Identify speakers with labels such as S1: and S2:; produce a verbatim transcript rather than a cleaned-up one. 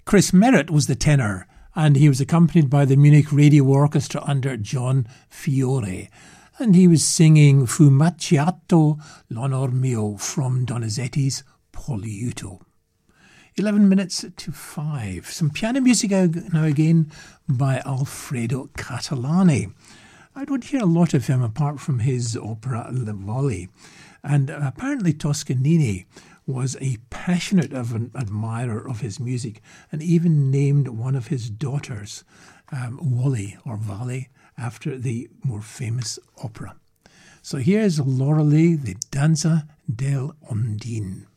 S1: Chris Merritt was the tenor, and he was accompanied by the Munich Radio Orchestra under John Fiore. And he was singing Fu macchiato l'onor mio from Donizetti's Poliuto. eleven minutes to five. Some piano music now again by Alfredo Catalani. I don't hear a lot of him apart from his opera Le Volley. And apparently Toscanini was a passionate of an admirer of his music and even named one of his daughters um, Wally or Valley after the more famous opera. So here's Lorelei, the Danza del Ondine.